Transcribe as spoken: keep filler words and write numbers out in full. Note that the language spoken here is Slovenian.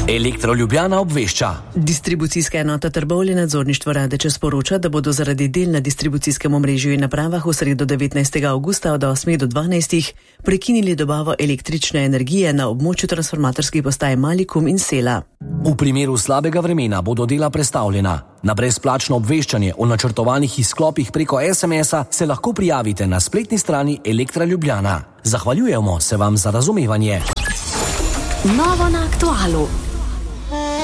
Elektro Ljubljana obvešča. Distribucijska enota Trbovlje nadzorništvo Radeče sporoča, da bodo zaradi del na distribucijskem omrežju in napravah v sredo devetnajstega avgusta od osmih do dvanajstih prekinili dobavo električne energije na območju transformatorskih postaj Malikum in Sela. V primeru slabega vremena bodo dela prestavljena. Na brezplačno obveščanje o načrtovanih izklopih preko es em es-a se lahko prijavite na spletni strani Elektra Ljubljana. Zahvaljujemo se vam za razumevanje. Novo na Aktualu.